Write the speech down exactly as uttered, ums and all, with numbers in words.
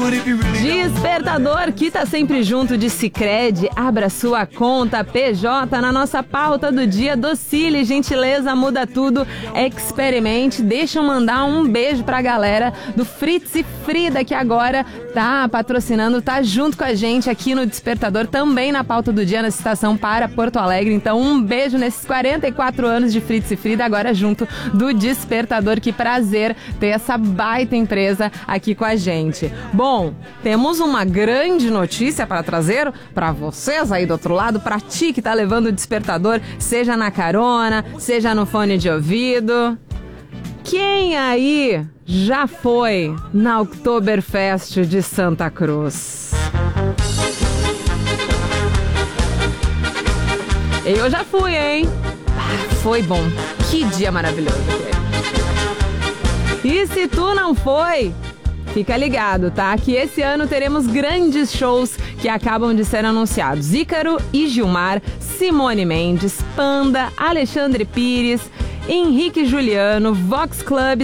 Despertador que tá sempre junto de Sicredi. Abra sua conta P J na nossa pauta do dia. Docile, gentileza, muda tudo. Experimente. Deixa eu mandar um beijo pra galera do Fritz e Frida, que agora tá patrocinando, tá junto com a gente aqui no Despertador, também na pauta do dia, na Estação para Porto Alegre. Então, um beijo nesses quarenta e quatro anos de Fritz e Frida, agora junto do Despertador. Que prazer ter essa baita empresa aqui com a gente. Bom, temos uma grande notícia para trazer para vocês aí do outro lado, para ti que tá levando o Despertador, seja na carona, seja no fone de ouvido. Quem aí já foi na Oktoberfest de Santa Cruz? Eu já fui, hein? Ah, foi bom. Que dia maravilhoso. E se tu não foi, fica ligado, tá? Que esse ano teremos grandes shows que acabam de ser anunciados. Ícaro e Gilmar, Simone Mendes, Panda, Alexandre Pires, Henrique Juliano, Vox Club,